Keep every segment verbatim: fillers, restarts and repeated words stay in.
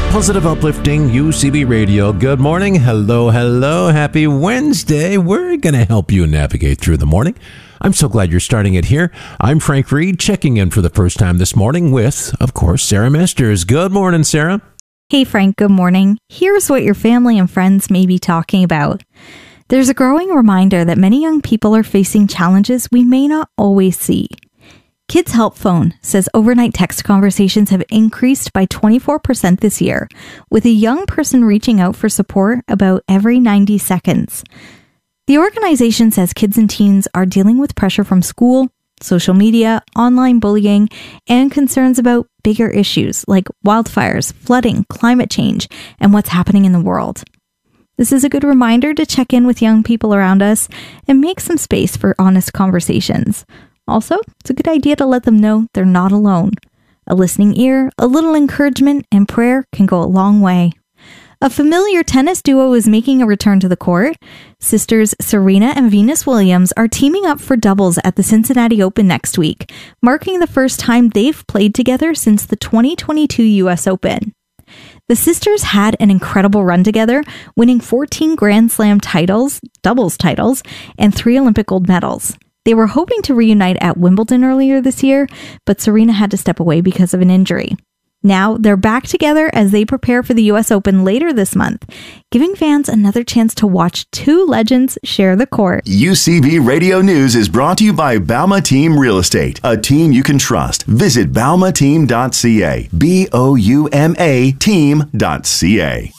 Positive, uplifting U C B Radio. Good morning. Hello, hello. Happy Wednesday. We're going to help you navigate through the morning. I'm so glad you're starting it here. I'm Frank Reed, checking in for the first time this morning with, of course, Sarah Masters. Good morning, Sarah. Hey, Frank. Good morning. Here's what your family and friends may be talking about. There's a growing reminder that many young people are facing challenges we may not always see. Kids Help Phone says overnight text conversations have increased by twenty-four percent this year, with a young person reaching out for support about every ninety seconds. The organization says kids and teens are dealing with pressure from school, social media, online bullying, and concerns about bigger issues like wildfires, flooding, climate change, and what's happening in the world. This is a good reminder to check in with young people around us and make some space for honest conversations. Also, it's a good idea to let them know they're not alone. A listening ear, a little encouragement, and prayer can go a long way. A familiar tennis duo is making a return to the court. Sisters Serena and Venus Williams are teaming up for doubles at the Cincinnati Open next week, marking the first time they've played together since the twenty twenty-two U S Open. The sisters had an incredible run together, winning fourteen Grand Slam titles, doubles titles, and three Olympic gold medals. They were hoping to reunite at Wimbledon earlier this year, but Serena had to step away because of an injury. Now they're back together as they prepare for the U S Open later this month, giving fans another chance to watch two legends share the court. U C B Radio News is brought to you by Bauma Team Real Estate, a team you can trust. Visit bauma team dot c a. B O U M A team dot c a.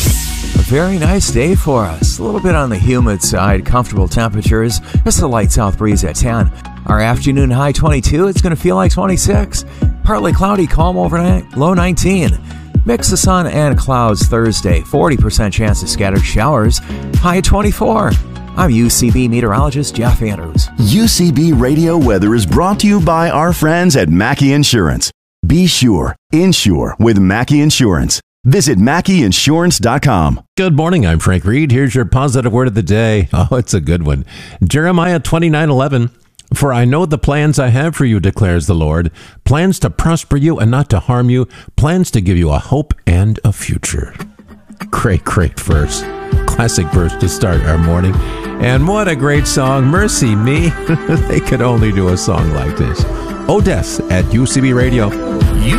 A very nice day for us. A little bit on the humid side, comfortable temperatures, just a light south breeze at ten. Our afternoon high twenty-two, it's going to feel like twenty-six. Partly cloudy, calm overnight, low nineteen. Mix of sun and clouds Thursday, forty percent chance of scattered showers, high twenty-four. I'm U C B meteorologist Jeff Andrews. U C B Radio Weather is brought to you by our friends at Mackey Insurance. Be sure, insure with Mackey Insurance. Visit Mackey Insurance dot com. Good morning. I'm Frank Reed. Here's your positive word of the day. Oh, it's a good one. Jeremiah twenty-nine eleven. For I know the plans I have for you, declares the Lord. Plans to prosper you and not to harm you. Plans to give you a hope and a future. Great, great verse. Classic verse to start our morning. And what a great song. Mercy me. They could only do a song like this. Odess at U C B Radio.